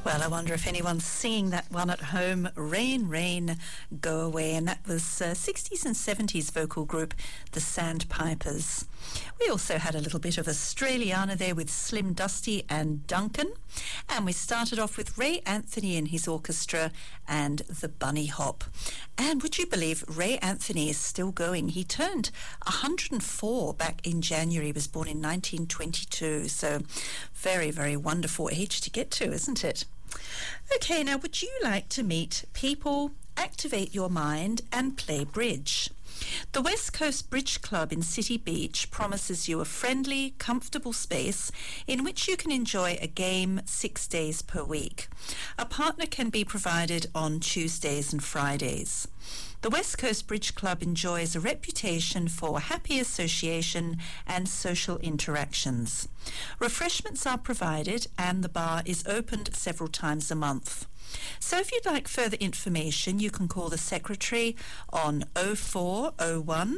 Well, I wonder if anyone's singing that one at home, Rain, Rain, Go Away. And that was 60s and 70s vocal group, the Sandpipers. We also had a little bit of Australiana there with Slim Dusty and Duncan. And we started off with Ray Anthony and his orchestra and the Bunny Hop. And would you believe Ray Anthony is still going? He turned 104 back in January. He was born in 1922. So very, very wonderful age to get to, isn't it? Okay, now would you like to meet people, activate your mind and play bridge? The West Coast Bridge Club in City Beach promises you a friendly, comfortable space in which you can enjoy a game 6 days per week. A partner can be provided on Tuesdays and Fridays. The West Coast Bridge Club enjoys a reputation for happy association and social interactions. Refreshments are provided and the bar is opened several times a month. So if you'd like further information, you can call the secretary on 0401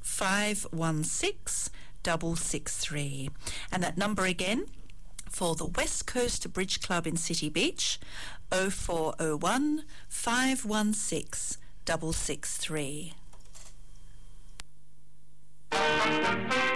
516 663. And that number again for the West Coast Bridge Club in City Beach, 0401 516 663.